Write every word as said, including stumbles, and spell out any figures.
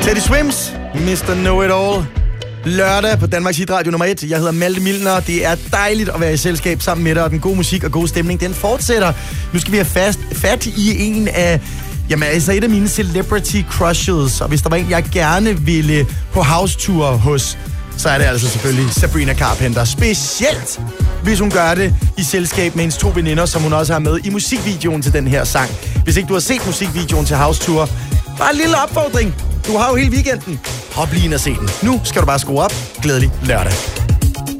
Teddy Swims, mister Know-It-All. Lørdag på Danmarks Hitradio nummer et. Jeg hedder Malte Milner. Det er dejligt at være i selskab sammen med dig, og den gode musik og gode stemning, den fortsætter. Nu skal vi have fast, fat i en af, jamen altså et af mine celebrity crushes, og hvis der var en, jeg gerne ville på house-tour hos, så er det altså selvfølgelig Sabrina Carpenter. Specielt, hvis hun gør det i selskab med hendes to veninder, som hun også har med i musikvideoen til den her sang. Hvis ikke du har set musikvideoen til House Tour, bare en lille opfordring. Du har jo hele weekenden. Hop lige ind og se den. Nu skal du bare skrue op. Glædelig lørdag.